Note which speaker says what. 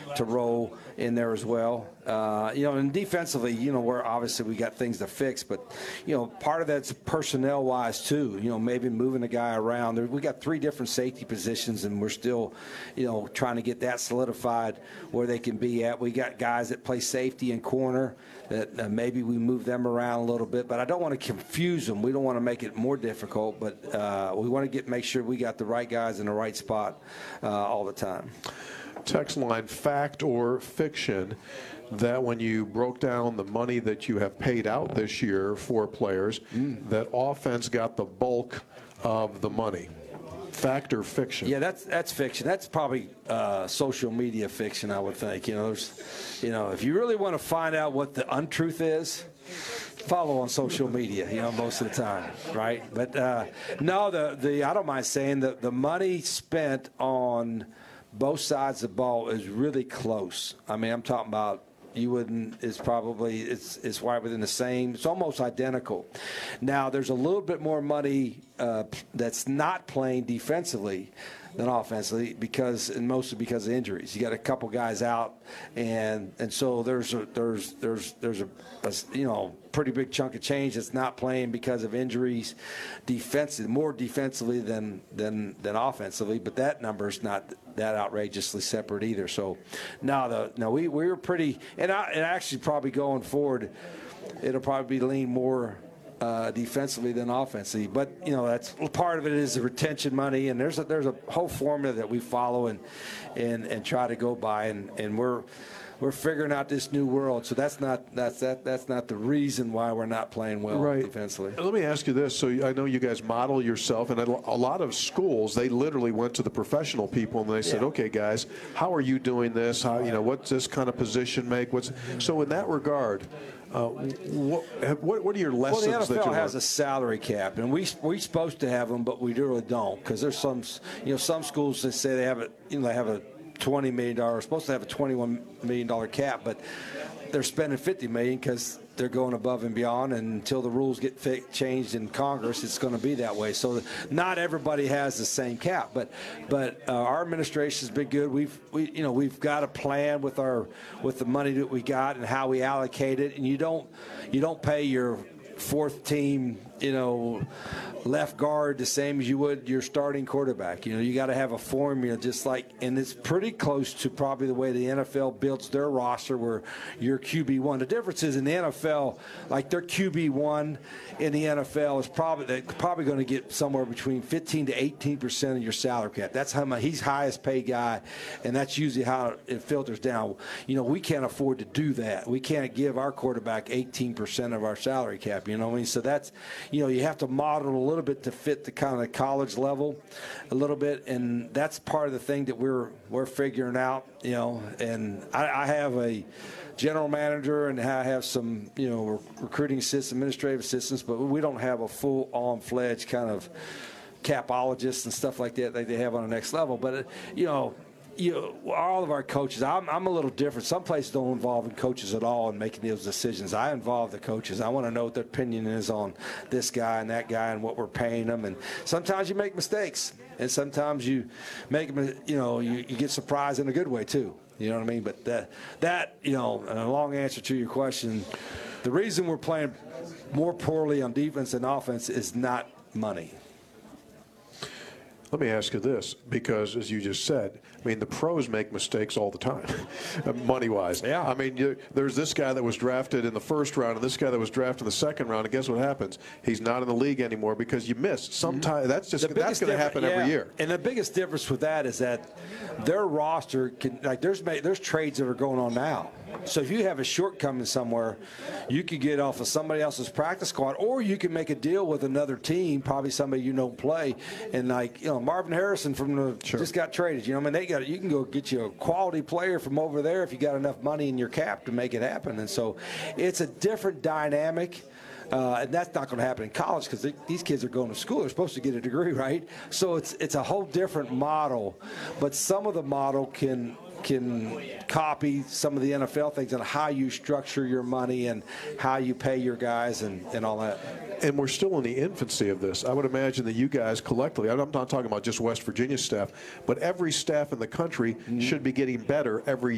Speaker 1: to roll in there as well. And defensively, we're obviously we got things to fix, but part of that's personnel-wise too. Maybe moving a guy around. We got 3 different safety positions, and we're still, trying to get that solidified where they can be at. We got guys that play safety and corner that maybe we move them around a little bit, but I don't want to confuse them. We don't want to make it more difficult, but we want to make sure we got the right guys in the right spot all the time.
Speaker 2: Text line, fact or fiction, that when you broke down the money that you have paid out this year for players, that offense got the bulk of the money. Fact or fiction? Yeah,
Speaker 1: that's fiction. That's probably social media fiction, I would think. If you really want to find out what the untruth is, follow on social media, most of the time, right? But no, I don't mind saying that the money spent on both sides of the ball is really close. I mean, I'm talking about it's right within the same. It's almost identical. Now, there's a little bit more money that's not playing defensively than offensively mostly because of injuries. You got a couple guys out, and so there's a pretty big chunk of change that's not playing because of injuries, more defensively than offensively. But that number is not that outrageously separate either. So we were pretty, and actually probably going forward, it'll probably lean more defensively than offensively, but that's part of it is the retention money, and there's a whole formula that we follow and try to go by, and we're figuring out this new world. So that's not the reason why we're not playing well defensively.
Speaker 2: Let me ask you this. So I know you guys model yourself, and a lot of schools, they literally went to the professional people and they said, okay, guys, how are you doing this? How what's this kind of position make? So in that regard, what are your lessons that you learned?
Speaker 1: Well, the NFL has a salary cap, and we're supposed to have them, but we really don't, because there's some schools that say they have a $20 million, supposed to have a $21 million cap, but they're spending $50 million because they're going above and beyond, and until the rules get changed in Congress, it's going to be that way. So not everybody has the same cap, but our administration has been good. We've got a plan with the money that we got and how we allocate it, and you don't pay your fourth team, left guard the same as you would your starting quarterback. You got to have a formula and it's pretty close to probably the way the NFL builds their roster where you're QB1. The difference is in the NFL, like their QB1 in the NFL is probably going to get somewhere between 15 to 18% of your salary cap. That's how much he's highest paid guy, and that's usually how it filters down. We can't afford to do that. We can't give our quarterback 18% of our salary cap. So that's, you have to model a little bit to fit the kind of college level a little bit, and that's part of the thing that we're figuring out, and I have a general manager and I have some, recruiting assistants, administrative assistants, but we don't have a full on-fledged kind of capologist and stuff like that they have on the next level. But, all of our coaches, I'm a little different. Some places don't involve coaches at all in making those decisions. I involve the coaches. I want to know what their opinion is on this guy and that guy and what we're paying them. And sometimes you make mistakes, and sometimes you make them, you get surprised in a good way too. You know what I mean? But and a long answer to your question, the reason we're playing more poorly on defense than offense is not money.
Speaker 2: Let me ask you this, because as you just said, the pros make mistakes all the time, money-wise.
Speaker 1: Yeah.
Speaker 2: There's this guy that was drafted in the first round and this guy that was drafted in the second round, and guess what happens? He's not in the league anymore because you missed. Sometimes that's going to happen every year.
Speaker 1: And the biggest difference with that is that their roster there's trades that are going on now. So if you have a shortcoming somewhere, you could get off of somebody else's practice squad, or you can make a deal with another team, probably somebody you don't play, and Marvin Harrison just got traded. You can go get you a quality player from over there if you got enough money in your cap to make it happen. And so it's a different dynamic. And that's not going to happen in college because these kids are going to school. They're supposed to get a degree, right? So it's a whole different model. But some of the model can copy some of the NFL things on how you structure your money and how you pay your guys and all that.
Speaker 2: And we're still in the infancy of this. I would imagine that you guys collectively, I'm not talking about just West Virginia staff, but every staff in the country should be getting better every